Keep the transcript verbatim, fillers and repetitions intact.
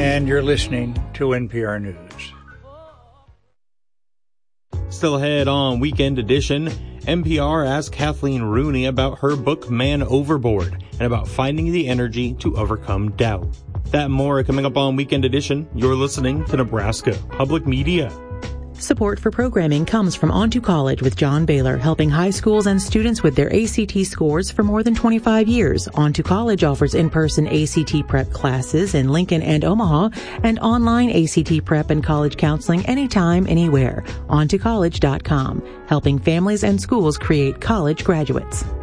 and you're listening to N P R News. Still ahead on Weekend Edition, N P R asked Kathleen Rooney about her book Man Overboard and about finding the energy to overcome doubt. That and more coming up on Weekend Edition. You're listening to Nebraska Public Media. Support for programming comes from On to College with John Baylor, helping high schools and students with their A C T scores for more than twenty-five years. On to College offers in-person A C T prep classes in Lincoln and Omaha and online A C T prep and college counseling anytime, anywhere. on to college dot com, helping families and schools create college graduates.